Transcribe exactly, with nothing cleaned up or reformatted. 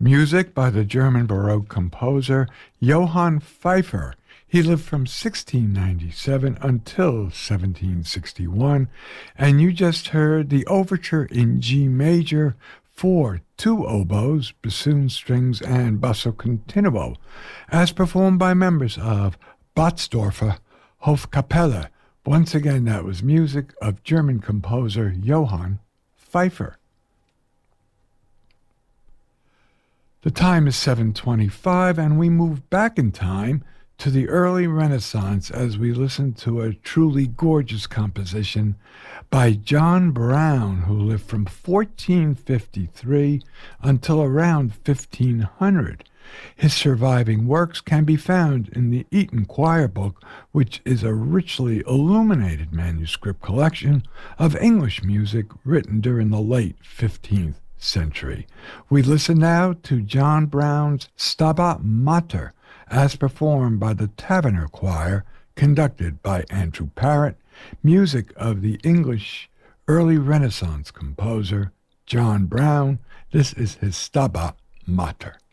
Music by the German Baroque composer Johann Pfeiffer. He lived from sixteen ninety-seven until seventeen sixty-one, and you just heard the overture in G major for two oboes, bassoon strings, and basso continuo, as performed by members of Batzdorfer Hofkapelle. Once again, that was music of German composer Johann Pfeiffer. The time is seven twenty-five, and we move back in time to the early Renaissance as we listen to a truly gorgeous composition by John Brown, who lived from fourteen fifty-three until around fifteen hundred. His surviving works can be found in the Eton Choir Book, which is a richly illuminated manuscript collection of English music written during the late fifteenth century. We listen now to John Brown's Stabat Mater, as performed by the Taverner Choir, conducted by Andrew Parrott, music of the English early Renaissance composer John Brown. This is his Stabat Mater.